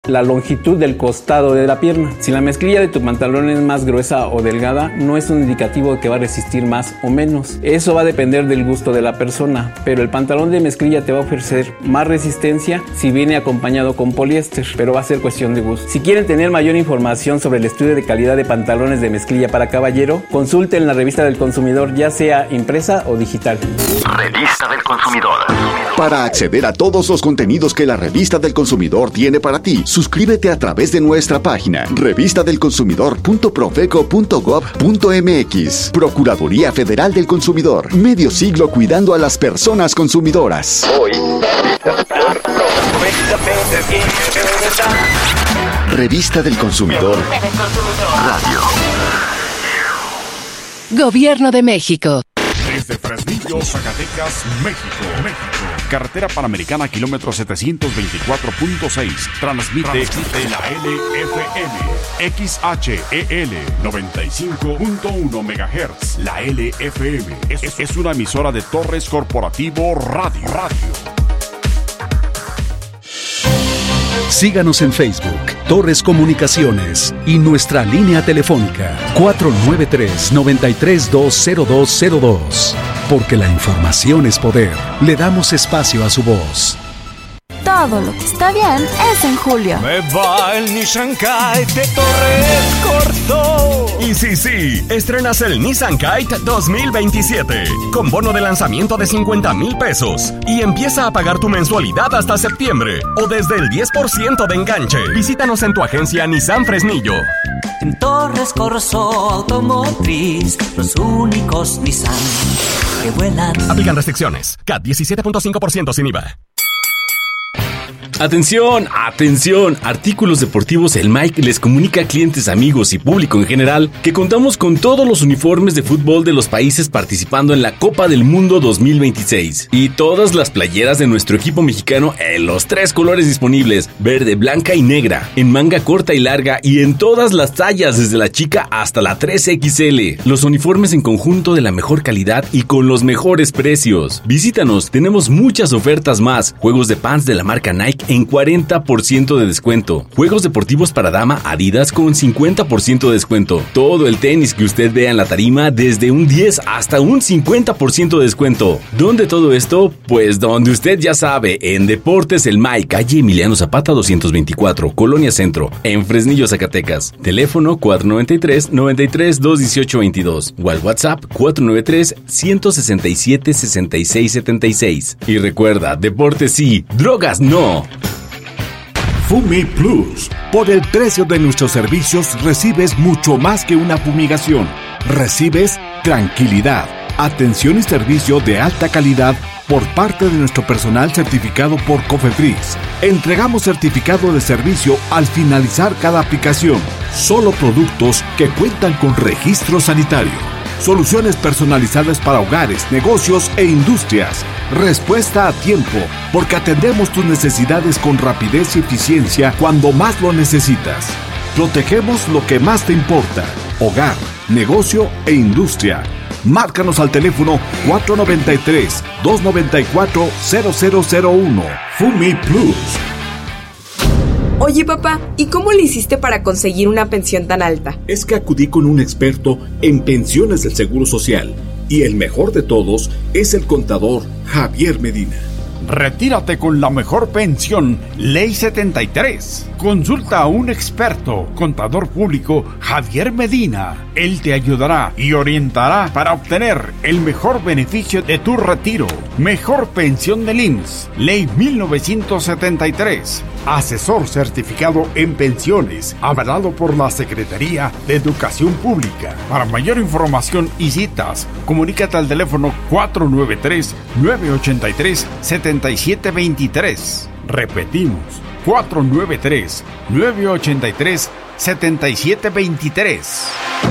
La longitud del costado de la pierna. Si la mezclilla de tu pantalón es más gruesa o delgada, no es un indicativo de que va a resistir más o menos. Eso va a depender del gusto de la persona, pero el pantalón de mezclilla te va a ofrecer más resistencia si viene acompañado con poliéster, pero va a ser cuestión de gusto. Si quieren tener mayor información sobre el estudio de calidad de pantalones de mezclilla para caballero, consulten la revista del consumidor, ya sea impresa o digital. Revista del Consumidor. Para acceder a todos los contenidos que la Revista del Consumidor tiene para ti, suscríbete a través de nuestra página revistadelconsumidor.profeco.gov.mx. Procuraduría Federal del Consumidor. Medio siglo cuidando a las personas consumidoras. Hoy. Revista del Consumidor. Radio. Gobierno de México. Desde Fresnillo, Zacatecas, México. Carretera Panamericana, kilómetro 724.6. Transmite la LFM. XHEL 95.1 MHz. La LFM es una emisora de Torres Corporativo Radio. Síganos en Facebook, Torres Comunicaciones, y nuestra línea telefónica 493-9320202. Porque la información es poder. Le damos espacio a su voz. Todo lo que está bien es en julio. Me va el Nissan Kite de Torres Corto. Y sí, estrenas el Nissan Kite 2027 con bono de lanzamiento de 50,000 pesos y empieza a pagar tu mensualidad hasta septiembre o desde el 10% de enganche. Visítanos en tu agencia Nissan Fresnillo. En Torres Corso Automotriz, los únicos Nissan que vuelan. Aplican restricciones. CAT 17.5% sin IVA. ¡Atención! Artículos Deportivos El Mike les comunica a clientes, amigos y público en general que contamos con todos los uniformes de fútbol de los países participando en la Copa del Mundo 2026 y todas las playeras de nuestro equipo mexicano en los 3 colores disponibles: verde, blanca y negra, en manga corta y larga y en todas las tallas desde la chica hasta la 3XL. Los uniformes en conjunto de la mejor calidad y con los mejores precios. Visítanos, tenemos muchas ofertas más. Juegos de pants de la marca Nike en 40% de descuento. Juegos deportivos para dama Adidas con 50% de descuento. Todo el tenis que usted vea en la tarima desde un 10 hasta un 50% de descuento. ¿Dónde todo esto? Pues donde usted ya sabe, en Deportes El Mike, calle Emiliano Zapata 224, Colonia Centro, en Fresnillo, Zacatecas. Teléfono 493-93-218-22 o al WhatsApp 493-167-6676. Y recuerda, deportes sí, drogas no. Fumi Plus. Por el precio de nuestros servicios recibes mucho más que una fumigación. Recibes tranquilidad, atención y servicio de alta calidad por parte de nuestro personal certificado por COFEPRIS. Entregamos certificado de servicio al finalizar cada aplicación. Solo productos que cuentan con registro sanitario. Soluciones personalizadas para hogares, negocios e industrias. Respuesta a tiempo, porque atendemos tus necesidades con rapidez y eficiencia cuando más lo necesitas. Protegemos lo que más te importa: hogar, negocio e industria. Márcanos al teléfono 493-294-0001. Fumi Plus. Oye, papá, ¿y cómo le hiciste para conseguir una pensión tan alta? Es que acudí con un experto en pensiones del Seguro Social, y el mejor de todos es el contador Javier Medina. Retírate con la mejor pensión, Ley 73. Consulta a un experto, contador público Javier Medina. Él te ayudará y orientará para obtener el mejor beneficio de tu retiro. Mejor pensión del IMSS, Ley 1973. Asesor certificado en pensiones, avalado por la Secretaría de Educación Pública. Para mayor información y citas, comunícate al teléfono 493-983-7723. Repetimos, 493-983-7723.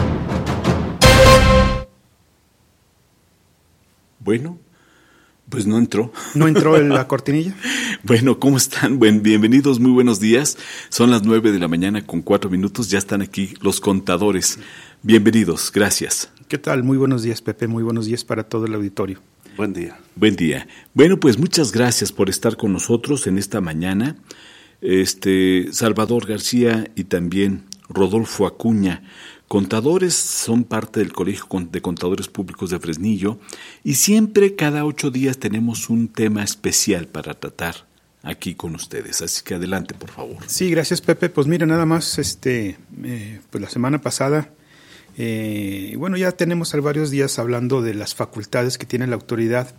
Bueno, pues no entró. ¿No entró en la cortinilla? Bueno, ¿cómo están? Bienvenidos, muy buenos días. Son las 9 de la mañana con 4 minutos. Ya están aquí los contadores. Bienvenidos, gracias. ¿Qué tal? Muy buenos días, Pepe. Muy buenos días para todo el auditorio. Buen día. Buen día. Bueno, pues muchas gracias por estar con nosotros en esta mañana. Salvador García y también Rodolfo Acuña, contadores, son parte del Colegio de Contadores Públicos de Fresnillo, y siempre cada 8 días tenemos un tema especial para tratar aquí con ustedes. Así que adelante, por favor. Sí, gracias, Pepe. Pues mira, nada más, pues la semana pasada, ya tenemos varios días hablando de las facultades que tiene la autoridad,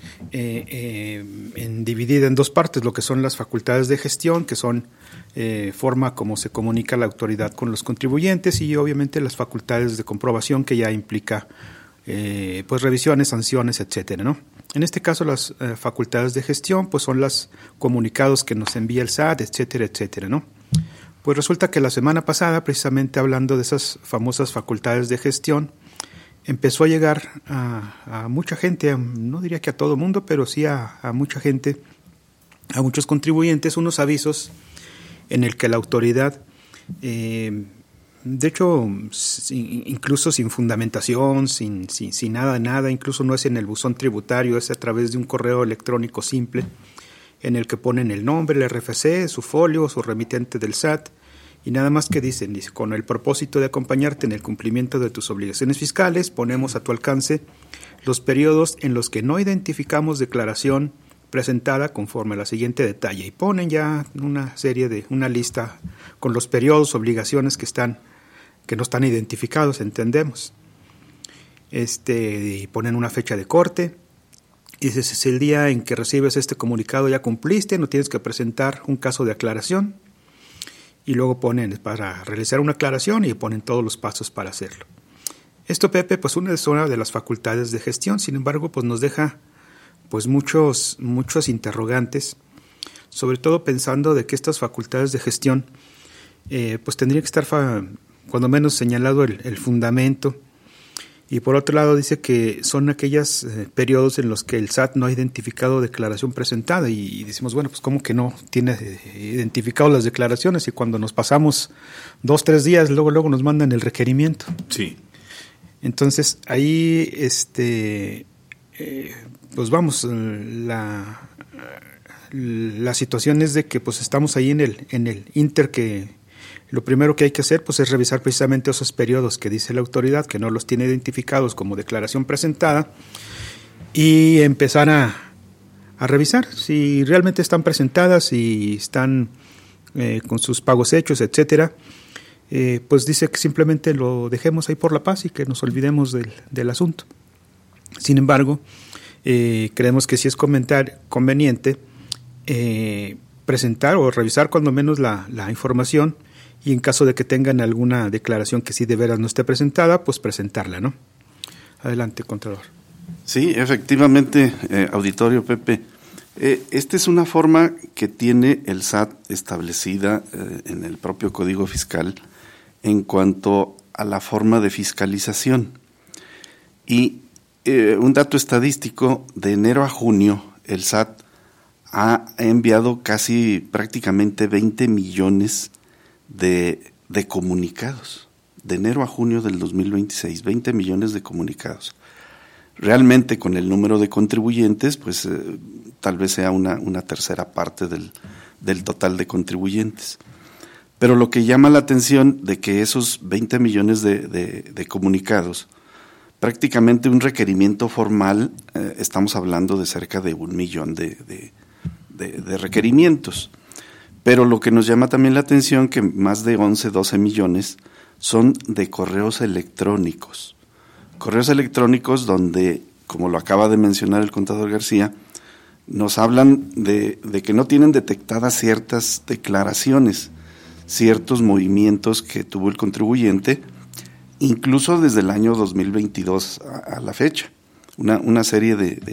dividida en 2 partes, lo que son las facultades de gestión, que son forma como se comunica la autoridad con los contribuyentes, y obviamente las facultades de comprobación, que ya implica pues revisiones, sanciones, etcétera, ¿no? En este caso las facultades de gestión pues son los comunicados que nos envía el SAT, etcétera, etcétera, ¿no? Pues resulta que la semana pasada, precisamente hablando de esas famosas facultades de gestión, empezó a llegar a mucha gente, no diría que a todo mundo, pero sí a mucha gente, a muchos contribuyentes, unos avisos en el que la autoridad, de hecho, incluso sin fundamentación, sin nada, incluso no es en el buzón tributario, es a través de un correo electrónico simple, en el que ponen el nombre, el RFC, su folio, su remitente del SAT, y nada más que dice, con el propósito de acompañarte en el cumplimiento de tus obligaciones fiscales, ponemos a tu alcance los periodos en los que no identificamos declaración presentada conforme a la siguiente detalle, y ponen ya una lista con los periodos, obligaciones que no están identificados, entendemos. Y ponen una fecha de corte, y dices, si el día en que recibes este comunicado ya cumpliste, no tienes que presentar un caso de aclaración. Y luego ponen para realizar una aclaración y ponen todos los pasos para hacerlo. Esto, Pepe, pues es una de las facultades de gestión, sin embargo, pues nos deja pues muchos interrogantes, sobre todo pensando de que estas facultades de gestión pues tendría que estar cuando menos señalado el fundamento, y por otro lado dice que son aquellos periodos en los que el SAT no ha identificado declaración presentada, y decimos, bueno, pues ¿cómo que no tiene identificado las declaraciones? Y cuando nos pasamos 2-3 días, luego nos mandan el requerimiento. Sí. Entonces ahí, pues vamos, la situación es de que pues estamos ahí en el inter, que lo primero que hay que hacer pues es revisar precisamente esos periodos que dice la autoridad, que no los tiene identificados como declaración presentada, y empezar a revisar si realmente están presentadas, si están con sus pagos hechos, etcétera. Pues dice que simplemente lo dejemos ahí por la paz y que nos olvidemos del asunto. Sin embargo, creemos que sí es conveniente presentar o revisar cuando menos la información, y en caso de que tengan alguna declaración que sí de veras no esté presentada, pues presentarla, ¿no? Adelante, contador. Sí, efectivamente, auditorio, Pepe. Esta es una forma que tiene el SAT establecida en el propio Código Fiscal en cuanto a la forma de fiscalización. Y un dato estadístico, de enero a junio, el SAT ha enviado prácticamente 20 millones de comunicados. De enero a junio del 2026, 20 millones de comunicados. Realmente con el número de contribuyentes, pues tal vez sea una tercera parte del total de contribuyentes. Pero lo que llama la atención de que esos 20 millones de comunicados, prácticamente un requerimiento formal, estamos hablando de cerca de 1 millón de requerimientos. Pero lo que nos llama también la atención que más de 11-12 millones son de correos electrónicos. Correos electrónicos donde, como lo acaba de mencionar el contador García, nos hablan de que no tienen detectadas ciertas declaraciones, ciertos movimientos que tuvo el contribuyente, incluso desde el año 2022 a la fecha. Una serie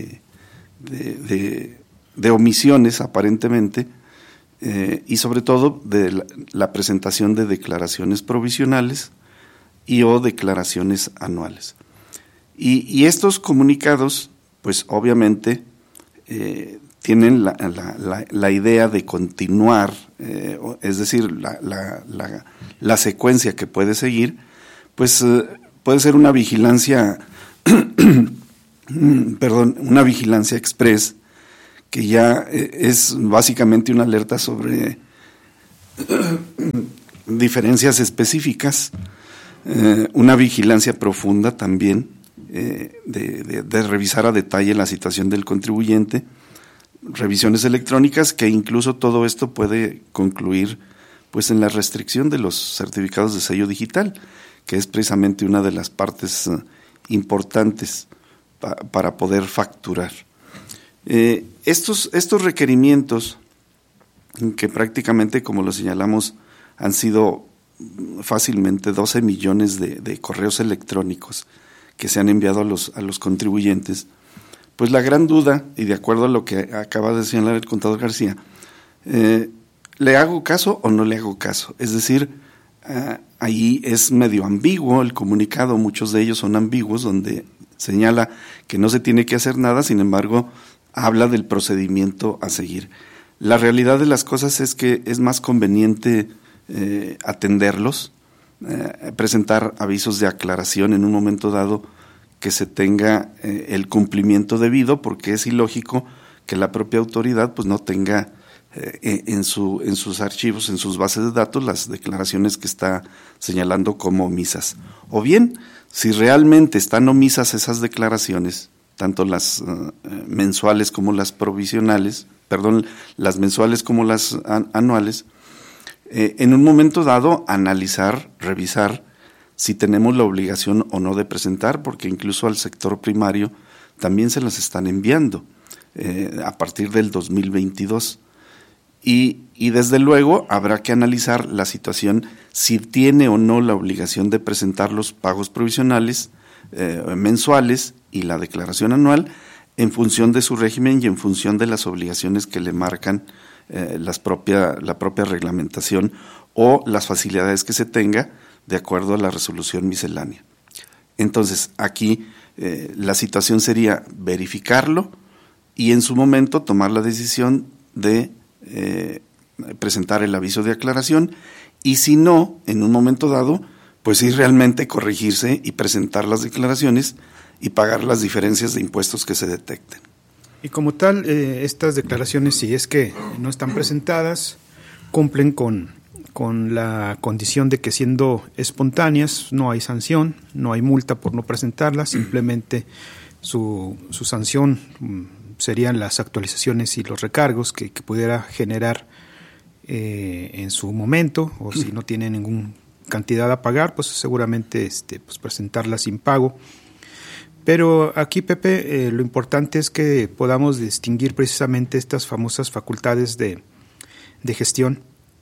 de omisiones aparentemente, y sobre todo de la presentación de declaraciones provisionales o declaraciones anuales. Y estos comunicados, pues obviamente tienen la idea de continuar, es decir, la secuencia que puede seguir, pues puede ser una vigilancia, una vigilancia express, que ya es básicamente una alerta sobre diferencias específicas, una vigilancia profunda también, de revisar a detalle la situación del contribuyente, revisiones electrónicas, que incluso todo esto puede concluir pues en la restricción de los certificados de sello digital, que es precisamente una de las partes importantes para poder facturar. Estos requerimientos, que prácticamente, como lo señalamos, han sido fácilmente 12 millones de correos electrónicos que se han enviado a los contribuyentes, pues la gran duda, y de acuerdo a lo que acaba de señalar el contador García, ¿le hago caso o no le hago caso? Es decir, ahí es medio ambiguo el comunicado, muchos de ellos son ambiguos, donde señala que no se tiene que hacer nada, sin embargo, habla del procedimiento a seguir. La realidad de las cosas es que es más conveniente atenderlos, presentar avisos de aclaración en un momento dado que se tenga el cumplimiento debido, porque es ilógico que la propia autoridad pues no tenga en sus archivos, en sus bases de datos, las declaraciones que está señalando como omisas. O bien, si realmente están omisas esas declaraciones, tanto las mensuales como las provisionales, las mensuales como las anuales, en un momento dado analizar, revisar si tenemos la obligación o no de presentar, porque incluso al sector primario también se las están enviando a partir del 2022. Y desde luego habrá que analizar la situación, si tiene o no la obligación de presentar los pagos provisionales mensuales y la declaración anual, en función de su régimen y en función de las obligaciones que le marcan la propia reglamentación o las facilidades que se tenga de acuerdo a la resolución miscelánea. Entonces, aquí la situación sería verificarlo y en su momento tomar la decisión de presentar el aviso de aclaración, y si no, en un momento dado, pues sí realmente corregirse y presentar las declaraciones y pagar las diferencias de impuestos que se detecten. Y como tal, estas declaraciones, si es que no están presentadas, cumplen con la condición de que, siendo espontáneas, no hay sanción, no hay multa por no presentarlas, simplemente su sanción serían las actualizaciones y los recargos que pudiera generar en su momento, o si no tiene ninguna cantidad a pagar, pues seguramente pues presentarla sin pago. Pero aquí, Pepe, lo importante es que podamos distinguir precisamente estas famosas facultades de gestión,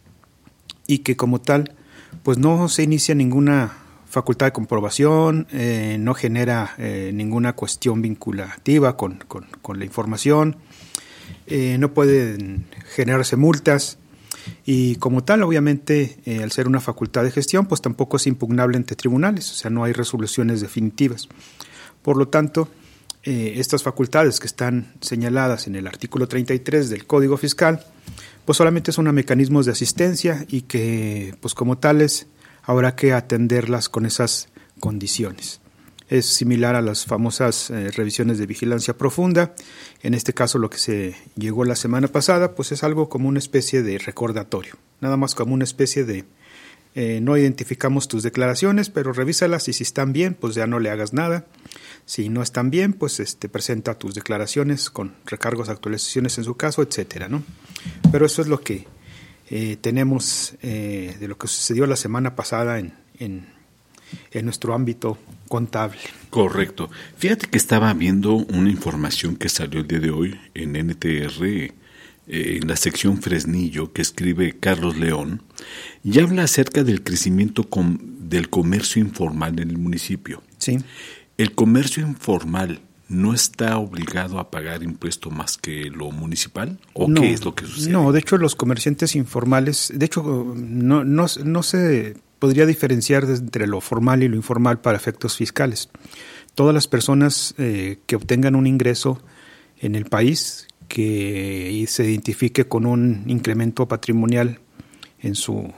y que como tal pues no se inicia ninguna facultad de comprobación, no genera ninguna cuestión vinculativa con la información, no pueden generarse multas, y como tal, obviamente, al ser una facultad de gestión, pues tampoco es impugnable ante tribunales, o sea, no hay resoluciones definitivas. Por lo tanto, estas facultades que están señaladas en el artículo 33 del Código Fiscal, pues solamente son mecanismos de asistencia, y que, pues como tales, habrá que atenderlas con esas condiciones. Es similar a las famosas revisiones de vigilancia profunda. En este caso, lo que se llegó la semana pasada, pues es algo como una especie de recordatorio, nada más como una especie de no identificamos tus declaraciones, pero revísalas, y si están bien, pues ya no le hagas nada. Si no están bien, pues presenta tus declaraciones con recargos, actualizaciones en su caso, etcétera, ¿no? Pero eso es lo que tenemos de lo que sucedió la semana pasada en nuestro ámbito contable. Correcto. Fíjate que estaba viendo una información que salió el día de hoy en NTR, en la sección Fresnillo, que escribe Carlos León, y habla acerca del crecimiento del comercio informal en el municipio. Sí. El comercio informal no está obligado a pagar impuesto más que lo municipal, ¿o no, qué es lo que sucede? No, de hecho los comerciantes informales, de hecho no se podría diferenciar entre lo formal y lo informal para efectos fiscales. Todas las personas que obtengan un ingreso en el país que se identifique con un incremento patrimonial en su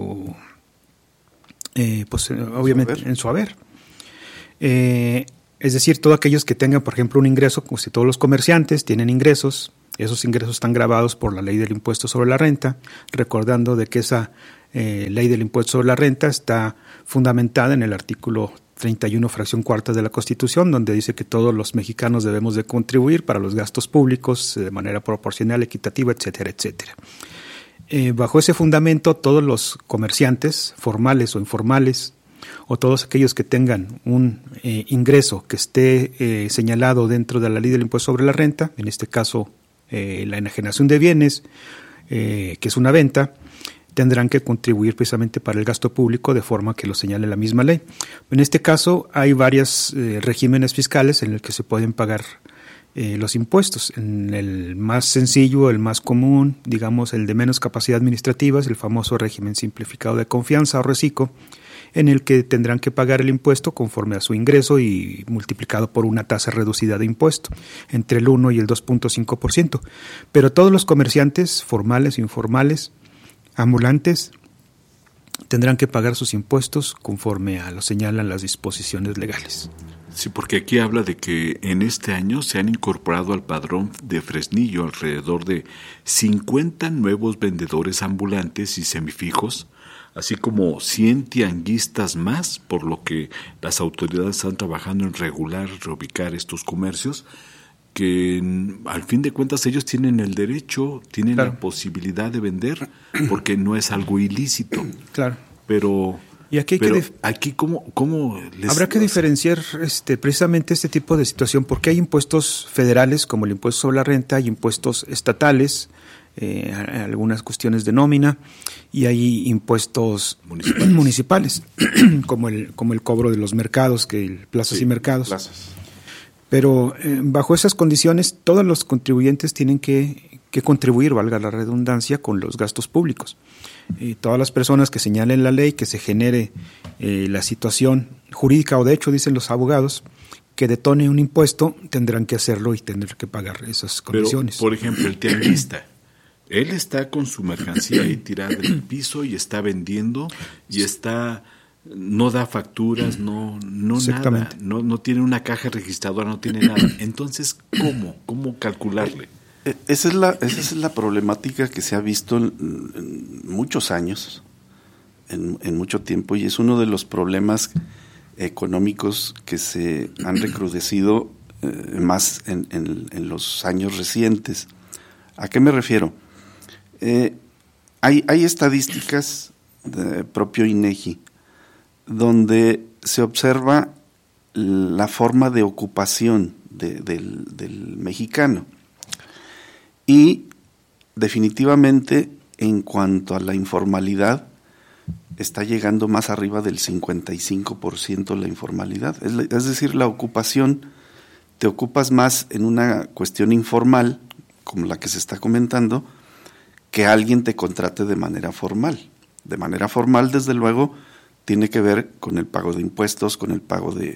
obviamente en su haber. Es decir, todos aquellos que tengan, por ejemplo, un ingreso, como si todos los comerciantes tienen ingresos Esos ingresos están gravados por la ley del impuesto sobre la renta, recordando de que esa ley del impuesto sobre la renta está fundamentada en el artículo 31, fracción cuarta de la Constitución, donde dice que todos los mexicanos debemos de contribuir para los gastos públicos de manera proporcional, equitativa, etcétera, etcétera. Bajo ese fundamento, todos los comerciantes, formales o informales, o todos aquellos que tengan un ingreso que esté señalado dentro de la ley del impuesto sobre la renta, en este caso la enajenación de bienes, que es una venta, tendrán que contribuir precisamente para el gasto público de forma que lo señale la misma ley. En este caso hay varios regímenes fiscales en el que se pueden pagar los impuestos. En el más sencillo, el más común, digamos el de menos capacidad administrativa, es el famoso régimen simplificado de confianza o RECICO, en el que tendrán que pagar el impuesto conforme a su ingreso y multiplicado por una tasa reducida de impuesto, entre el 1 y el 2.5%. Pero todos los comerciantes, formales e informales, ambulantes, tendrán que pagar sus impuestos conforme a lo señalan las disposiciones legales. Sí, porque aquí habla de que en este año se han incorporado al padrón de Fresnillo alrededor de 50 nuevos vendedores ambulantes y semifijos, así como 100 tianguistas más, por lo que las autoridades están trabajando en reubicar estos comercios, que al fin de cuentas ellos tienen el derecho, tienen la posibilidad de vender, porque no es algo ilícito. Claro. Pero y aquí ¿cómo les habrá que diferenciar precisamente este tipo de situación, porque hay impuestos federales como el impuesto sobre la renta, hay impuestos estatales, algunas cuestiones de nómina, y hay impuestos municipales como el cobro de los mercados, plazas y mercados. Plazas. Pero bajo esas condiciones todos los contribuyentes tienen que contribuir, valga la redundancia, con los gastos públicos. Todas las personas que señalen la ley, que se genere la situación jurídica o de hecho, dicen los abogados, que detone un impuesto, tendrán que hacerlo y tener que pagar esas condiciones. Pero, por ejemplo, el tianguista, él está con su mercancía ahí tirada en el piso y está vendiendo y no da facturas, no nada, no tiene una caja registradora, no tiene nada. Entonces, ¿cómo calcularle? Esa es la problemática que se ha visto en muchos años, en mucho tiempo, y es uno de los problemas económicos que se han recrudecido más en los años recientes. ¿A qué me refiero? Hay estadísticas de propio INEGI donde se observa la forma de ocupación del mexicano. Y definitivamente, en cuanto a la informalidad, está llegando más arriba del 55% la informalidad. Es decir, la ocupación, te ocupas más en una cuestión informal, como la que se está comentando, que alguien te contrate de manera formal. De manera formal, desde luego, tiene que ver con el pago de impuestos, con el pago de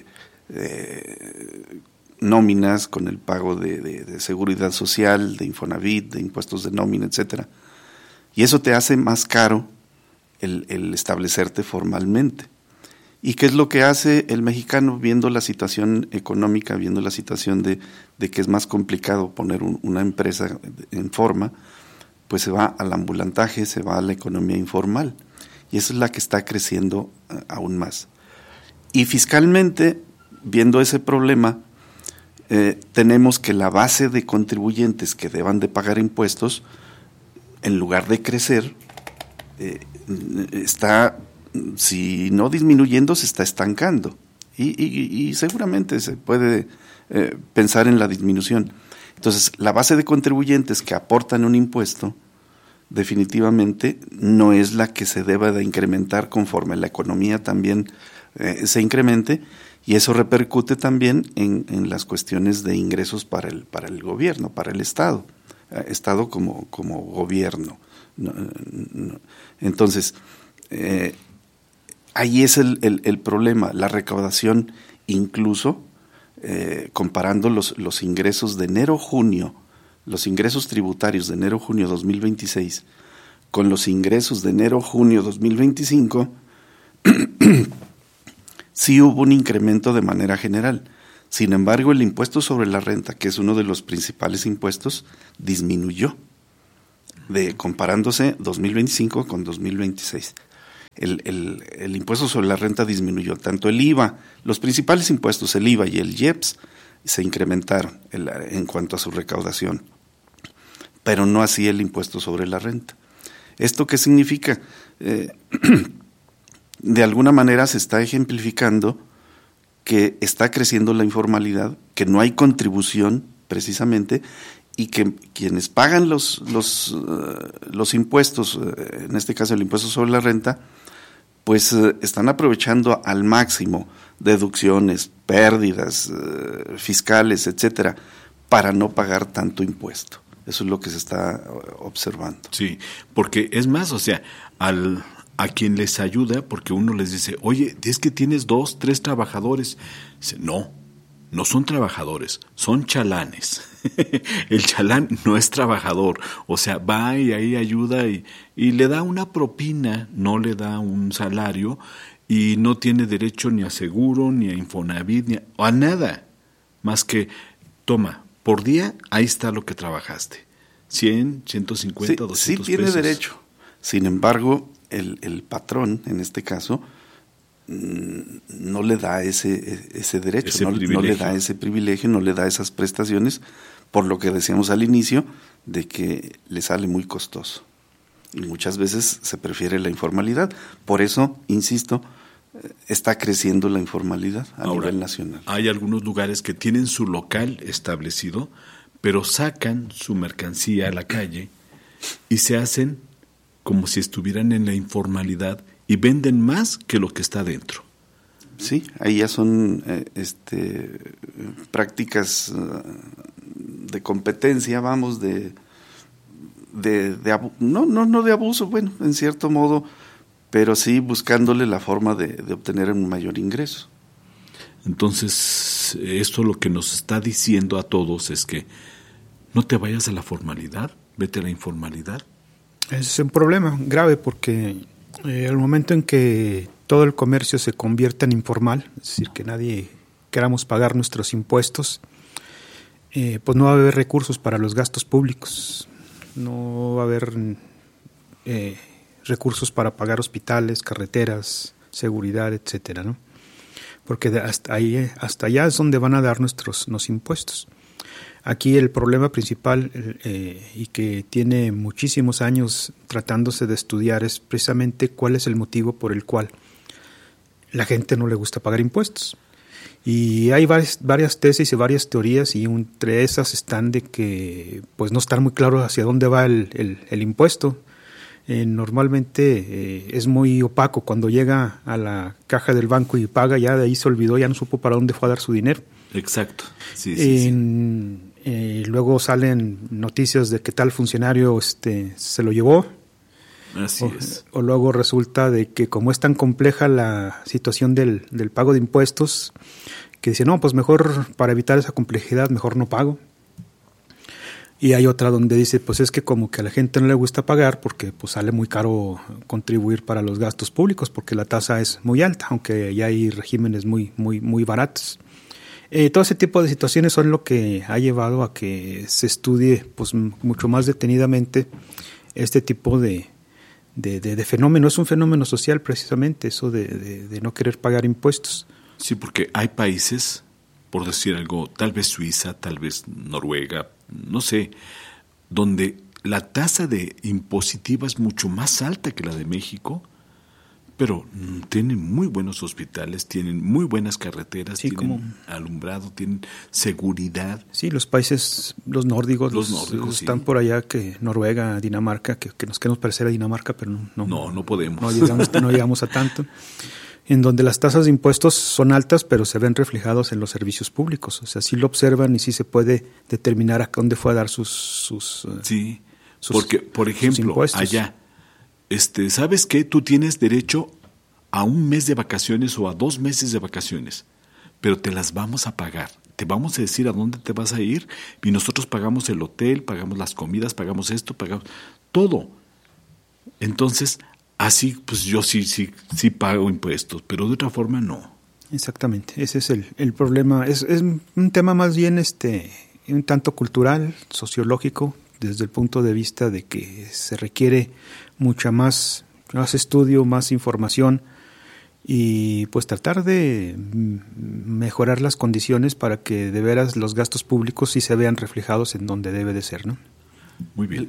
nóminas, con el pago de seguridad social, de Infonavit, de impuestos de nómina, etcétera. Y eso te hace más caro el establecerte formalmente. ¿Y qué es lo que hace el mexicano viendo la situación económica, viendo la situación de que es más complicado poner una empresa en forma? Pues se va al ambulantaje, se va a la economía informal. Y esa es la que está creciendo aún más. Y fiscalmente, viendo ese problema, tenemos que la base de contribuyentes que deban de pagar impuestos, en lugar de crecer, está, si no disminuyendo, se está estancando. Y seguramente se puede pensar en la disminución. Entonces, la base de contribuyentes que aportan un impuesto, definitivamente no es la que se deba de incrementar conforme la economía también se incremente, y eso repercute también en las cuestiones de ingresos para el gobierno, para el Estado como gobierno. Entonces, ahí es el problema, la recaudación, incluso comparando los ingresos de enero-junio, los ingresos tributarios de enero-junio 2026 con los ingresos de enero-junio 2025, sí hubo un incremento de manera general. Sin embargo, el impuesto sobre la renta, que es uno de los principales impuestos, disminuyó comparándose 2025 con 2026. El impuesto sobre la renta disminuyó. Tanto el IVA, los principales impuestos, el IVA y el IEPS, se incrementaron en cuanto a su recaudación, pero no así el impuesto sobre la renta. ¿Esto qué significa? De alguna manera se está ejemplificando que está creciendo la informalidad, que no hay contribución precisamente, y que quienes pagan los impuestos, en este caso el impuesto sobre la renta, pues están aprovechando al máximo deducciones, pérdidas fiscales, etcétera, para no pagar tanto impuesto. Eso es lo que se está observando. Sí, porque es más, o sea, a quien les ayuda, porque uno les dice, oye, es que tienes 2, 3 trabajadores. Dice, no son trabajadores, son chalanes. El chalán no es trabajador, o sea, va y ahí ayuda y le da una propina, no le da un salario y no tiene derecho ni a seguro, ni a Infonavit, ni a nada, más que, toma, por día, ahí está lo que trabajaste, 100, 150, 200 sí tiene pesos. derecho. Sin embargo, el patrón, en este caso, no le da ese derecho, no le da ese privilegio, no le da esas prestaciones, por lo que decíamos al inicio, de que le sale muy costoso. Y muchas veces se prefiere la informalidad. Por eso, insisto, está creciendo la informalidad a nivel nacional. Hay algunos lugares que tienen su local establecido, pero sacan su mercancía a la calle y se hacen como si estuvieran en la informalidad y venden más que lo que está dentro. Sí, ahí ya son prácticas de competencia, vamos, no de abuso, bueno, en cierto modo, pero sí buscándole la forma de obtener un mayor ingreso. Entonces, esto lo que nos está diciendo a todos es que no te vayas a la formalidad, vete a la informalidad. Ese es un problema grave porque al momento en que todo el comercio se convierta en informal, es decir, que nadie queramos pagar nuestros impuestos, pues no va a haber recursos para los gastos públicos, no va a haber recursos para pagar hospitales, carreteras, seguridad, etcétera, ¿no? Porque hasta allá es donde van a dar nuestros impuestos. Aquí el problema principal y que tiene muchísimos años tratándose de estudiar es precisamente cuál es el motivo por el cual la gente no le gusta pagar impuestos. Y hay varias tesis y varias teorías, y entre esas están de que pues no está muy claro hacia dónde va el impuesto. Normalmente es muy opaco. Cuando llega a la caja del banco y paga, ya de ahí se olvidó, ya no supo para dónde fue a dar su dinero. Exacto. Sí. Luego salen noticias de que tal funcionario se lo llevó. Así es. O luego resulta de que como es tan compleja la situación del pago de impuestos, que dice, no, pues mejor para evitar esa complejidad, mejor no pago. Y hay otra donde dice, pues es que como que a la gente no le gusta pagar porque pues sale muy caro contribuir para los gastos públicos porque la tasa es muy alta, aunque ya hay regímenes muy baratos. Todo ese tipo de situaciones son lo que ha llevado a que se estudie pues mucho más detenidamente este tipo de fenómeno. Es un fenómeno social precisamente, eso de no querer pagar impuestos. Sí, porque hay países, por decir algo, tal vez Suiza, tal vez Noruega, no sé, donde la tasa de impositiva es mucho más alta que la de México, pero tienen muy buenos hospitales, tienen muy buenas carreteras, sí, tienen alumbrado, tienen seguridad. Sí, los países, los nórdicos están por allá, que Noruega, Dinamarca, que nos queremos parecer a Dinamarca, pero no podemos. No llegamos a tanto. En donde las tasas de impuestos son altas, pero se ven reflejados en los servicios públicos. O sea, sí lo observan y sí se puede determinar a dónde fue a dar sus porque, por ejemplo, allá, ¿sabes qué? Tú tienes derecho a 1 mes de vacaciones o a 2 meses de vacaciones, pero te las vamos a pagar. Te vamos a decir a dónde te vas a ir y nosotros pagamos el hotel, pagamos las comidas, pagamos esto, pagamos todo. Entonces, así, pues yo sí pago impuestos, pero de otra forma no. Exactamente, ese es el problema. Es un tema más bien un tanto cultural, sociológico, desde el punto de vista de que se requiere mucha más estudio, más información y pues tratar de mejorar las condiciones para que de veras los gastos públicos sí se vean reflejados en donde debe de ser, ¿no? Muy bien.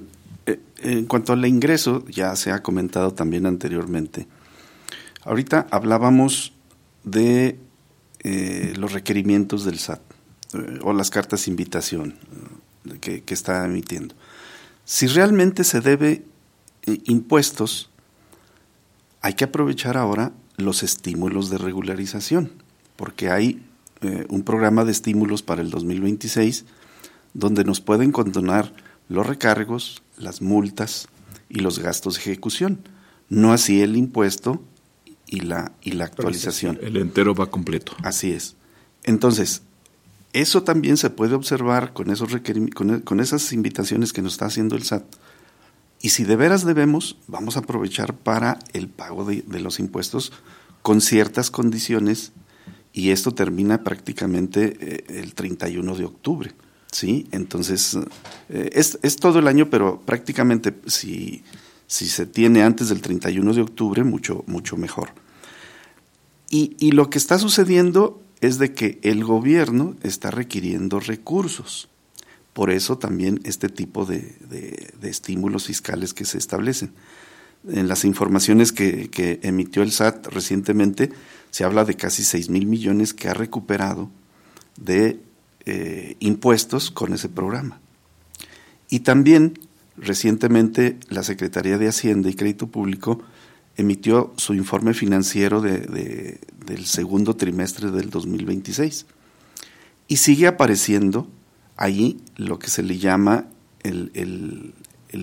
En cuanto al ingreso, ya se ha comentado también anteriormente. Ahorita hablábamos de los requerimientos del SAT o las cartas de invitación que está emitiendo. Si realmente se debe impuestos, hay que aprovechar ahora los estímulos de regularización, porque hay un programa de estímulos para el 2026 donde nos pueden condonar los recargos, las multas y los gastos de ejecución, no así el impuesto y la actualización. El entero va completo. Así es. Entonces, eso también se puede observar con esas invitaciones que nos está haciendo el SAT. Y si de veras debemos, vamos a aprovechar para el pago de los impuestos con ciertas condiciones, y esto termina prácticamente el 31 de octubre. ¿Sí? Entonces, es todo el año, pero prácticamente si se tiene antes del 31 de octubre, mucho mejor. Y lo que está sucediendo es de que el gobierno está requiriendo recursos. Por eso también este tipo de estímulos fiscales que se establecen. En las informaciones que emitió el SAT recientemente, se habla de casi 6,000 millones que ha recuperado de impuestos con ese programa. Y también recientemente la Secretaría de Hacienda y Crédito Público emitió su informe financiero del segundo trimestre del 2026 y sigue apareciendo ahí lo que se le llama el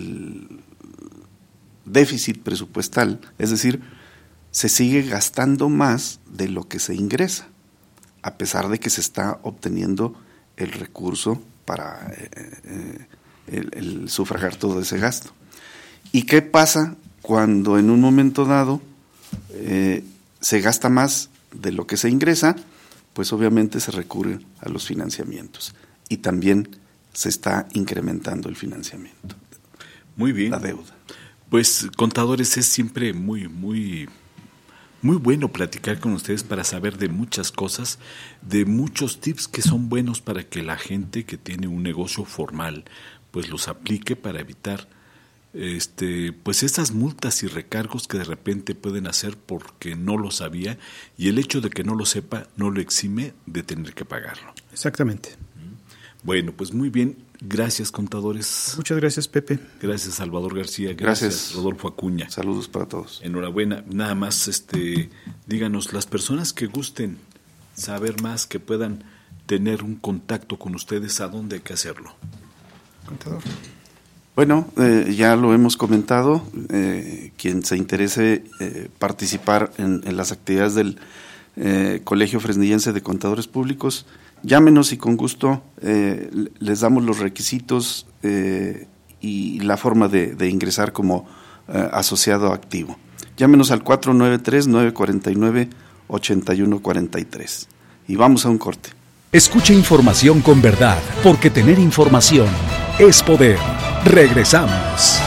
déficit presupuestal, es decir, se sigue gastando más de lo que se ingresa, a pesar de que se está obteniendo el recurso para el sufragar todo ese gasto. ¿Y qué pasa cuando en un momento dado se gasta más de lo que se ingresa? Pues obviamente se recurre a los financiamientos y también se está incrementando el financiamiento. Muy bien. La deuda. Pues, contadores, es siempre muy bueno platicar con ustedes para saber de muchas cosas, de muchos tips que son buenos para que la gente que tiene un negocio formal pues los aplique para evitar pues esas multas y recargos que de repente pueden hacer porque no lo sabía, y el hecho de que no lo sepa no lo exime de tener que pagarlo. Exactamente. Bueno, pues muy bien. Gracias, contadores. Muchas gracias, Pepe. Gracias, Salvador García. Gracias, Rodolfo Acuña. Saludos para todos. Enhorabuena. Nada más, díganos, las personas que gusten saber más, que puedan tener un contacto con ustedes, ¿a dónde hay que hacerlo? Contador. Bueno, ya lo hemos comentado. Quien se interese participar en las actividades del Colegio Fresnillense de Contadores Públicos, llámenos y con gusto les damos los requisitos y la forma de ingresar como asociado activo. Llámenos al 493-949-8143. Y vamos a un corte. Escuche información con verdad, porque tener información es poder. Regresamos.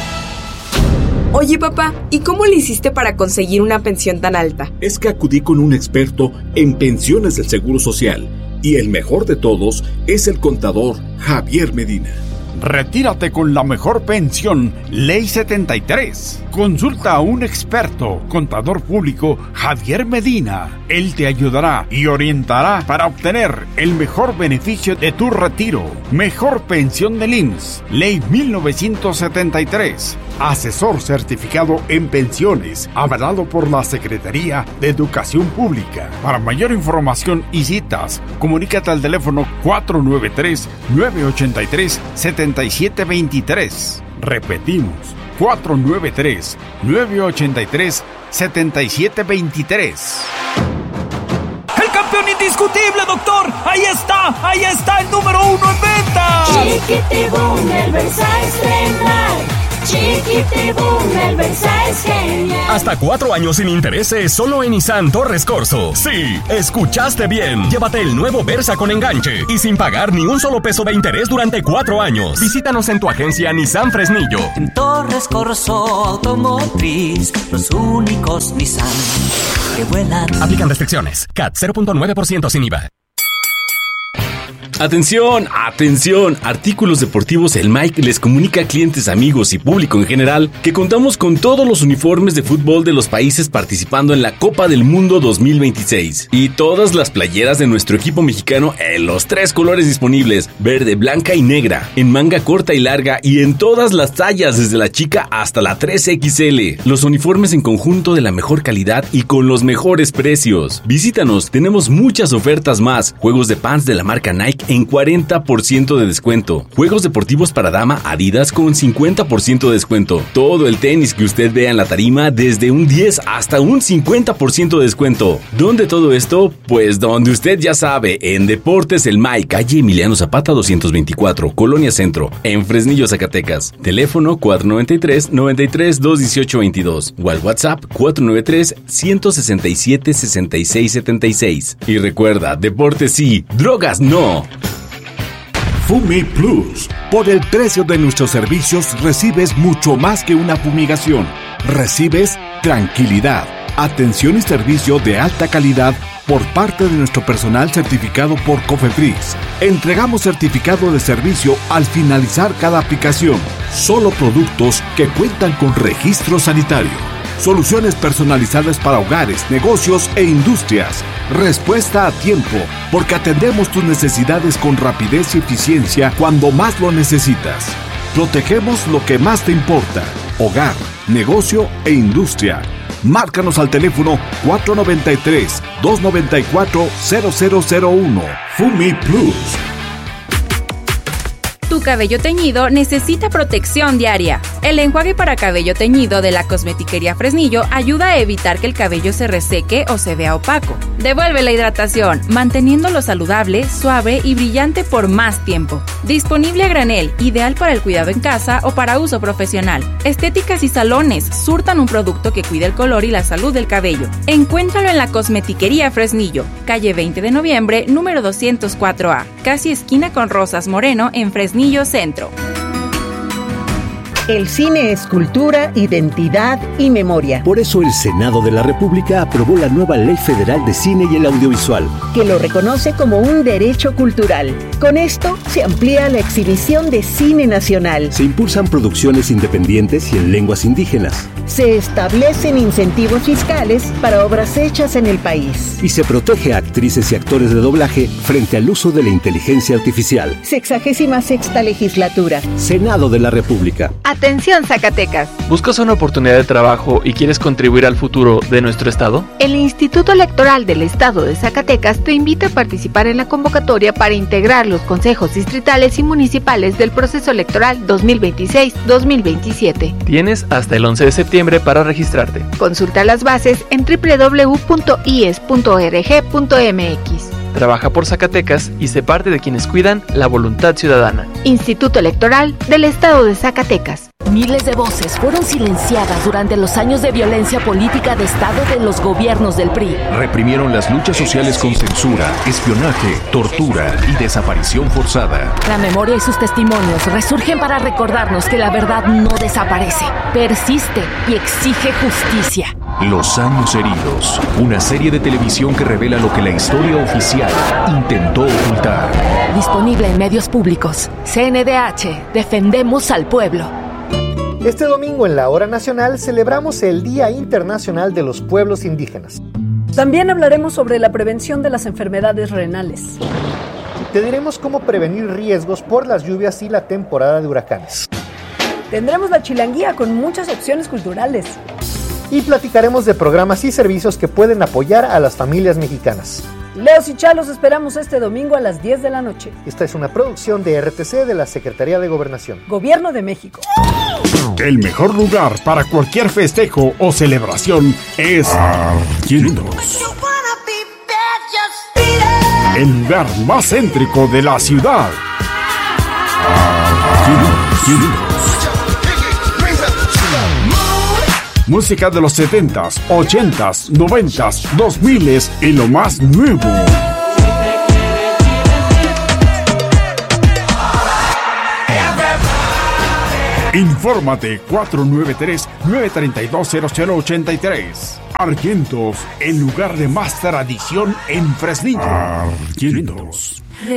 Oye, papá, ¿y cómo le hiciste para conseguir una pensión tan alta? Es que acudí con un experto en pensiones del Seguro Social, y el mejor de todos es el contador Javier Medina. Retírate con la mejor pensión, Ley 73. Consulta a un experto, contador público Javier Medina. Él te ayudará y orientará para obtener el mejor beneficio de tu retiro. Mejor pensión del IMSS, Ley 1973. Asesor certificado en pensiones, avalado por la Secretaría de Educación Pública. Para mayor información y citas, comunícate al teléfono 493-983-7723. Repetimos, 493-983-7723. ¡El campeón indiscutible, doctor! ¡Ahí está el número 1 en ventas! Chiquitibum, el Versa estrenar. Chiquitibum, el Versa es genial. Hasta 4 años sin intereses solo en Nissan Torres Corzo. Sí, escuchaste bien. Llévate el nuevo Versa con enganche y sin pagar ni un solo peso de interés durante 4 años. Visítanos en tu agencia Nissan Fresnillo. En Torres Corzo Automotriz, los únicos Nissan que vuelan. Aplican restricciones. CAT 0.9% sin IVA. Atención, atención, Artículos Deportivos El Mike les comunica a clientes, amigos y público en general que contamos con todos los uniformes de fútbol de los países participando en la Copa del Mundo 2026 y todas las playeras de nuestro equipo mexicano en los 3 colores disponibles, verde, blanca y negra, en manga corta y larga y en todas las tallas desde la chica hasta la 3XL. Los uniformes en conjunto de la mejor calidad y con los mejores precios. Visítanos, tenemos muchas ofertas más, juegos de pants de la marca Nike en 40% de descuento. Juegos deportivos para dama Adidas con 50% de descuento. Todo el tenis que usted vea en la tarima desde un 10 hasta un 50% de descuento. ¿Dónde todo esto? Pues donde usted ya sabe, en Deportes El Mike, calle Emiliano Zapata 224, Colonia Centro, en Fresnillo, Zacatecas. Teléfono 493-93-218-22 o al WhatsApp 493-167-6676. Y recuerda, deportes sí, drogas no. Fumi Plus. Por el precio de nuestros servicios recibes mucho más que una fumigación. Recibes tranquilidad, atención y servicio de alta calidad por parte de nuestro personal certificado por Cofepris. Entregamos certificado de servicio al finalizar cada aplicación. Solo productos que cuentan con registro sanitario. Soluciones personalizadas para hogares, negocios e industrias. Respuesta a tiempo, porque atendemos tus necesidades con rapidez y eficiencia cuando más lo necesitas. Protegemos lo que más te importa: hogar, negocio e industria. Márcanos al teléfono 493-294-0001. Fumi Plus. Tu cabello teñido necesita protección diaria. El enjuague para cabello teñido de la Cosmetiquería Fresnillo ayuda a evitar que el cabello se reseque o se vea opaco. Devuelve la hidratación, manteniéndolo saludable, suave y brillante por más tiempo. Disponible a granel, ideal para el cuidado en casa o para uso profesional. Estéticas y salones surtan un producto que cuida el color y la salud del cabello. Encuéntralo en la Cosmetiquería Fresnillo, calle 20 de noviembre, número 204A, casi esquina con Rosas Moreno en Fresnillo Centro. El cine es cultura, identidad y memoria. Por eso el Senado de la República aprobó la nueva Ley Federal de Cine y el Audiovisual, que lo reconoce como un derecho cultural. Con esto se amplía la exhibición de cine nacional. Se impulsan producciones independientes y en lenguas indígenas. Se establecen incentivos fiscales para obras hechas en el país. Y se protege a actrices y actores de doblaje frente al uso de la inteligencia artificial. 66ª legislatura. Senado de la República. Atención, Zacatecas. ¿Buscas una oportunidad de trabajo y quieres contribuir al futuro de nuestro estado? El Instituto Electoral del Estado de Zacatecas te invita a participar en la convocatoria para integrar los consejos distritales y municipales del proceso electoral 2026-2027. Tienes hasta el 11 de septiembre para registrarte. Consulta las bases en www.ies.org.mx. Trabaja por Zacatecas y sé parte de quienes cuidan la voluntad ciudadana. Instituto Electoral del Estado de Zacatecas. Miles de voces fueron silenciadas durante los años de violencia política de Estado de los gobiernos del PRI. Reprimieron las luchas sociales con censura, espionaje, tortura y desaparición forzada. La memoria y sus testimonios resurgen para recordarnos que la verdad no desaparece, persiste y exige justicia. Los años heridos, una serie de televisión que revela lo que la historia oficial intentó ocultar. Disponible en medios públicos. CNDH, defendemos al pueblo. Este domingo en la Hora Nacional celebramos el Día Internacional de los Pueblos Indígenas. También hablaremos sobre la prevención de las enfermedades renales. Te diremos cómo prevenir riesgos por las lluvias y la temporada de huracanes. Tendremos la chilanguía con muchas opciones culturales. Y platicaremos de programas y servicios que pueden apoyar a las familias mexicanas. Leos y Chalos esperamos este domingo a las 10 de la noche. Esta es una producción de RTC de la Secretaría de Gobernación. Gobierno de México. El mejor lugar para cualquier festejo o celebración es Arquillos. El lugar más céntrico de la ciudad. Arquillos. Música de los 70s, 80s, 90s, 2000s y lo más nuevo. Infórmate 493-932-0083. Argentos, el lugar de más tradición en Fresnillo. Argentos.